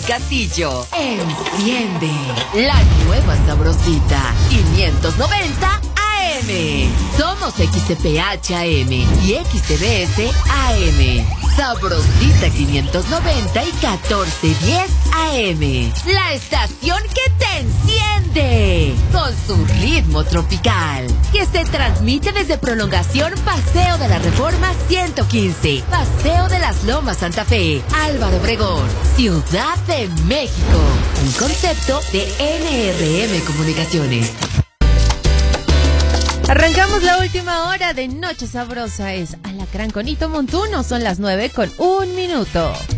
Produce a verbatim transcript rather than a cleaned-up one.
Castillo. Enciende la nueva sabrosita quinientos noventa A M. Somos X C P H A M y X T B S A M. Sabrosita quinientos noventa y catorce diez A M. La estación que te enciende con su ritmo tropical, que se transmite desde Prolongación Paseo de la Reforma ciento quince, Paseo de las Lomas Santa Fe, Álvaro Obregón, Ciudad de México. Un concepto de N R M Comunicaciones. Arrancamos la última hora de Noche Sabrosa. Es Alacrán con Hito Montuno. Son las nueve con un minuto.